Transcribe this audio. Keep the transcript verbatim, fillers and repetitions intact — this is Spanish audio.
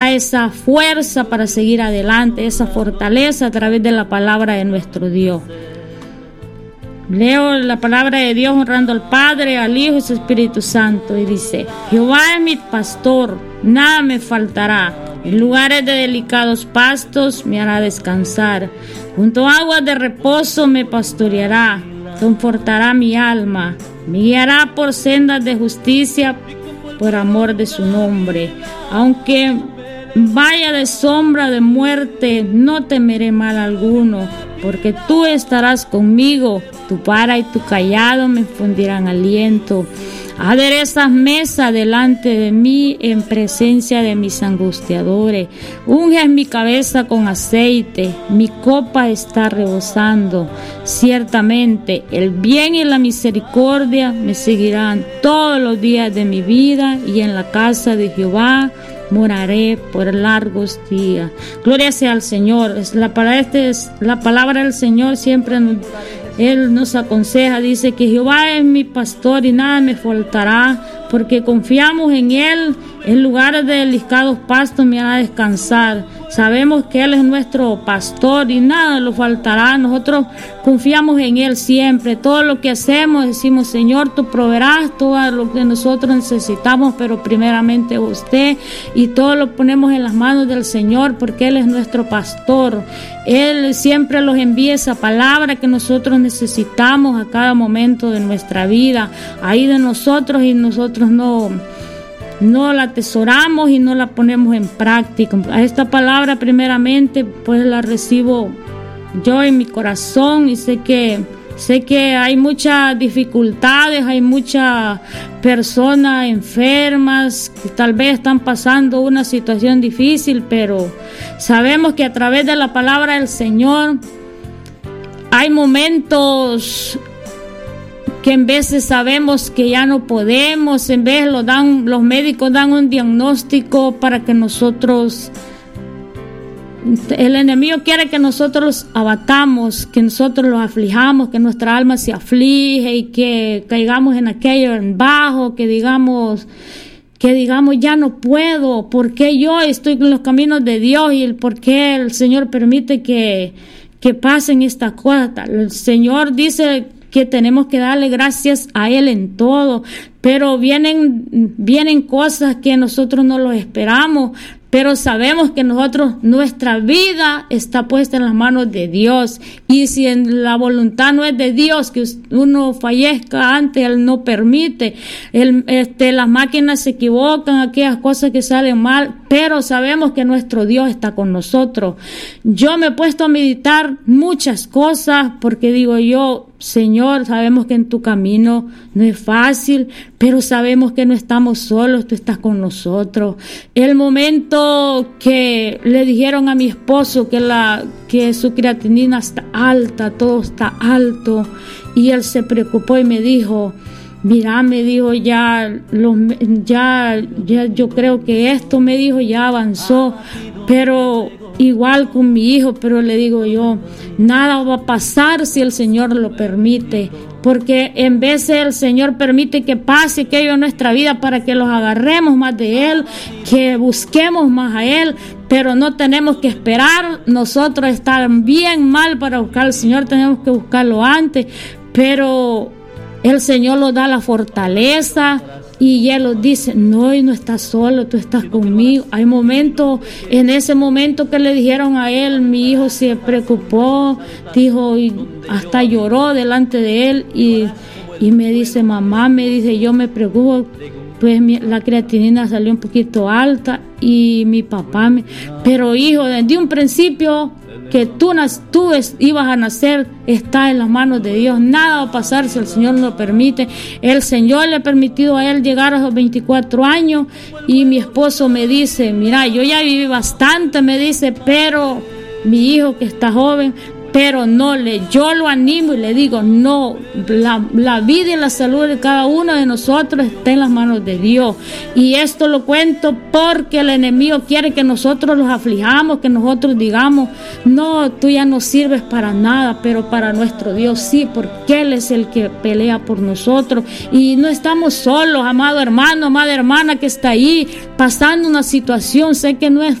da esa fuerza para seguir adelante, esa fortaleza a través de la palabra de nuestro Dios. Leo la palabra de Dios honrando al Padre, al Hijo y al Espíritu Santo, y dice: Jehová es mi pastor, nada me faltará. En lugares de delicados pastos me hará descansar. Junto a aguas de reposo me pastoreará. Confortará mi alma. Me guiará por sendas de justicia por amor de su nombre. Aunque vaya de sombra de muerte, no temeré mal alguno, porque tú estarás conmigo. Tu vara y tu cayado me infundirán aliento. Aderezas mesa delante de mí en presencia de mis angustiadores. Unges mi cabeza con aceite, mi copa está rebosando. Ciertamente el bien y la misericordia me seguirán todos los días de mi vida, y en la casa de Jehová moraré por largos días. Gloria sea al Señor. La palabra, este es, la palabra del Señor siempre nos, Él nos aconseja, dice que Jehová es mi pastor y nada me faltará, porque confiamos en Él. En lugares de delicados pastos me hará descansar. Sabemos que Él es nuestro pastor y nada nos faltará. Nosotros confiamos en Él siempre. Todo lo que hacemos decimos: Señor, tú proveerás todo lo que nosotros necesitamos, pero primeramente usted, y todo lo ponemos en las manos del Señor, porque Él es nuestro pastor. Él siempre nos envía esa palabra que nosotros necesitamos a cada momento de nuestra vida, ahí de nosotros, y nosotros no no la atesoramos y no la ponemos en práctica. A esta palabra primeramente pues la recibo yo en mi corazón, y sé que sé que hay muchas dificultades, hay muchas personas enfermas que tal vez están pasando una situación difícil, pero sabemos que a través de la palabra del Señor hay momentos que en veces sabemos que ya no podemos, en vez lo dan, los médicos dan un diagnóstico para que nosotros, el enemigo quiere que nosotros abatamos, que nosotros los aflijamos, que nuestra alma se aflige y que caigamos en aquello en bajo, que digamos, que digamos ya no puedo, porque yo estoy en los caminos de Dios y el por qué el Señor permite que, que pasen estas cosas. El Señor dice que tenemos que darle gracias a Él en todo, pero vienen, vienen cosas que nosotros no lo esperamos, pero sabemos que nosotros, nuestra vida está puesta en las manos de Dios, y si en la voluntad no es de Dios que uno fallezca antes, Él no permite. Él, este, las máquinas se equivocan, aquellas cosas que salen mal, pero sabemos que nuestro Dios está con nosotros. Yo me he puesto a meditar muchas cosas, porque digo yo: Señor, sabemos que en tu camino no es fácil, pero sabemos que no estamos solos, tú estás con nosotros. El momento que le dijeron a mi esposo que la que su creatinina está alta, todo está alto, y él se preocupó y me dijo: mira, me dijo, ya, los, ya, ya yo creo que esto, me dijo, ya avanzó, pero igual con mi hijo, pero le digo yo: nada va a pasar si el Señor lo permite, porque en vez de el Señor permite que pase aquello en nuestra vida para que los agarremos más de Él, que busquemos más a Él, pero no tenemos que esperar nosotros estar bien mal para buscar al Señor, tenemos que buscarlo antes, pero el Señor nos da la fortaleza. Y Él nos dice: no, y no estás solo, tú estás conmigo. Hay momentos, en ese momento que le dijeron a él, mi hijo se preocupó, dijo, y hasta lloró delante de él, y, y me dice: mamá, me dice, yo me preocupo, pues mi, la creatinina salió un poquito alta, y mi papá, me, pero hijo, desde un principio que tú, tú ibas a nacer está en las manos de Dios. Nada va a pasar si el Señor no lo permite. El Señor le ha permitido a él llegar a los veinticuatro años, y mi esposo me dice: mira, yo ya viví bastante, me dice, pero mi hijo que está joven, pero no le, yo lo animo y le digo: no, la, la vida y la salud de cada uno de nosotros está en las manos de Dios. Y esto lo cuento porque el enemigo quiere que nosotros los aflijamos, que nosotros digamos: no, tú ya no sirves para nada, pero para nuestro Dios sí, porque Él es el que pelea por nosotros. Y no estamos solos, amado hermano, amada hermana que está ahí pasando una situación, sé que no es